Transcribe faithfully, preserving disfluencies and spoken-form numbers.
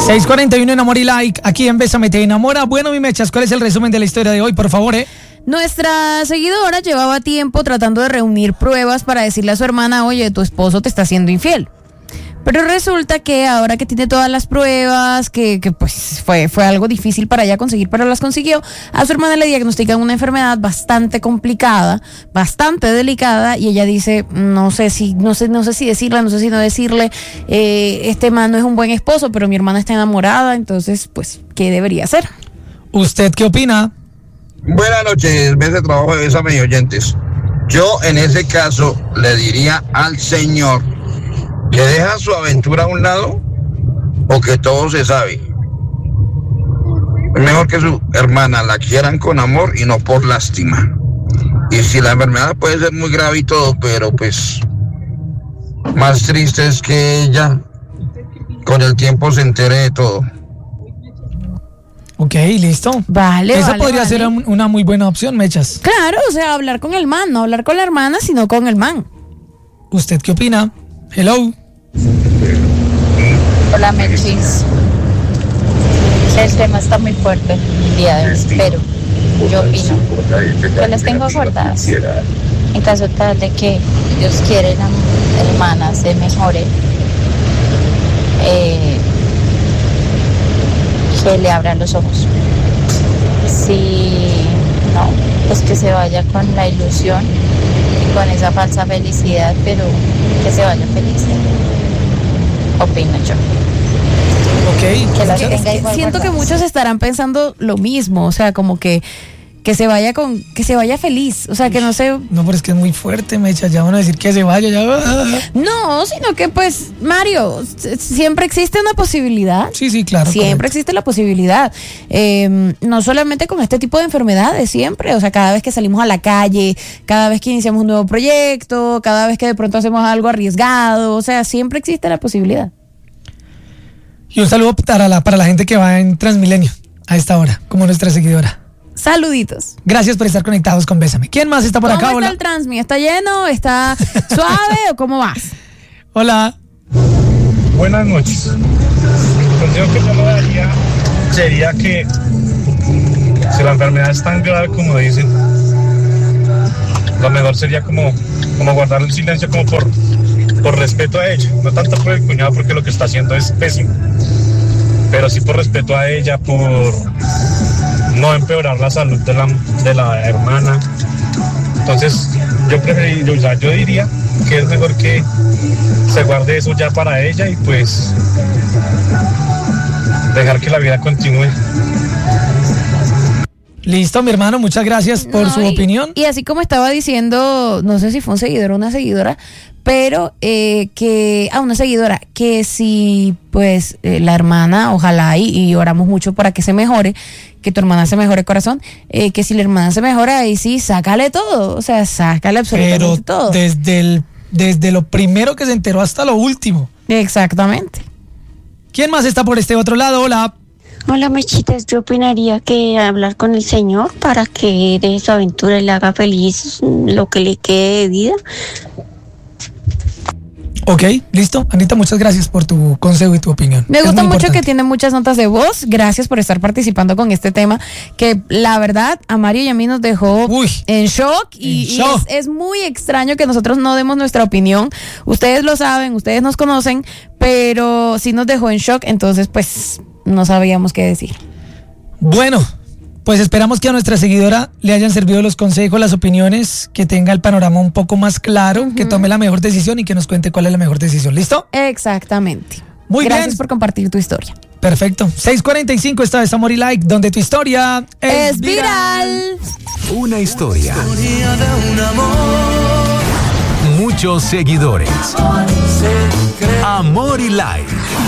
seis cuarenta y uno en Amor y Like, aquí en Bésame Te Enamora. Bueno, mi Mechas, ¿cuál es el resumen de la historia de hoy, por favor, eh? Nuestra seguidora llevaba tiempo tratando de reunir pruebas para decirle a su hermana, oye, tu esposo te está haciendo infiel. Pero resulta que ahora que tiene todas las pruebas, que, que pues fue, fue algo difícil para ella conseguir, pero las consiguió, a su hermana le diagnostican una enfermedad bastante complicada, bastante delicada, y ella dice, no sé si, no sé, no sé si decirle, no sé si no decirle, eh, este man no es un buen esposo, pero mi hermana está enamorada, entonces, pues, ¿qué debería hacer? ¿Usted qué opina? Buenas noches, mes de trabajo de Bésame y oyentes. Yo en ese caso le diría al señor que deja su aventura a un lado o que todo se sabe. Es mejor que su hermana la quieran con amor y no por lástima. Y si la enfermedad puede ser muy grave y todo, pero pues más triste es que ella con el tiempo se entere de todo. Ok, listo. Vale, Esa vale, podría vale. ser un- una muy buena opción, Mechas. Claro, o sea, hablar con el man, no hablar con la hermana, sino con el man. ¿Usted qué opina? Hello. Hola, Melchis. El tema está muy fuerte el día de hoy, pero yo opino. Yo les tengo guardadas. En caso tal de que Dios quiera y la hermana se mejore, eh, que le abran los ojos. Si no, pues que se vaya con la ilusión y con esa falsa felicidad, pero que se vaya feliz. Opino yo. Ok. Que las Es que tenga igual siento que guardadas. muchos estarán pensando lo mismo, o sea, como que que se vaya con que se vaya feliz, o sea, que no se No, pero es que es muy fuerte, Mechas. Ya van a decir que se vaya, ya. no, sino que pues Mario, s- siempre existe una posibilidad. Sí, sí, claro. Siempre correcto. existe la posibilidad, eh, no solamente con este tipo de enfermedades, siempre, o sea, cada vez que salimos a la calle, cada vez que iniciamos un nuevo proyecto, cada vez que de pronto hacemos algo arriesgado, o sea, siempre existe la posibilidad. Y un saludo para la, para la gente que va en Transmilenio a esta hora, como nuestra seguidora. Saluditos. Gracias por estar conectados con Bésame. ¿Quién más está por ¿Cómo acá? está Hola. el Transmi? ¿Está lleno? ¿Está suave o cómo vas? Hola. Buenas noches. El consejo que yo le daría sería que si la enfermedad es tan grave como dicen, lo mejor sería como, como guardar el silencio como por, por respeto a ella, no tanto por el cuñado porque lo que está haciendo es pésimo, pero sí por respeto a ella, por no empeorar la salud de la, de la hermana. Entonces yo preferiría, o sea, yo diría que es mejor que se guarde eso ya para ella y pues dejar que la vida continúe. Listo, mi hermano, muchas gracias por No, su y- opinión. Y así como estaba diciendo, no sé si fue un seguidor o una seguidora, pero eh, que, ah, una seguidora, que si pues eh, la hermana, ojalá y, y oramos mucho para que se mejore, que tu hermana se mejore, corazón, eh, que si la hermana se mejora, ahí sí, sácale todo, o sea, sácale absolutamente Pero todo. desde el, desde lo primero que se enteró hasta lo último. Exactamente. ¿Quién más está por este otro lado? Hola. Hola, Mechitas, yo opinaría que hablar con el Señor para que de su aventura le haga feliz lo que le quede de vida. Ok, listo. Anita, muchas gracias por tu consejo y tu opinión. Me Es gusta muy mucho importante. que tiene muchas notas de voz. Gracias por estar participando con este tema que la verdad a Mario y a mí nos dejó Uy, en shock y, en y shock. es, es muy extraño que nosotros no demos nuestra opinión. Ustedes lo saben, ustedes nos conocen, pero sí nos dejó en shock, entonces pues no sabíamos qué decir. Bueno, pues esperamos que a nuestra seguidora le hayan servido los consejos, las opiniones, que tenga el panorama un poco más claro, que tome la mejor decisión y que nos cuente cuál es la mejor decisión. ¿Listo? Exactamente. Muy Gracias bien. por compartir tu historia. Perfecto. seis cuarenta y cinco, esta vez Amor y Like, donde tu historia es, Es viral. Una historia. Muchos seguidores. Amor y Like.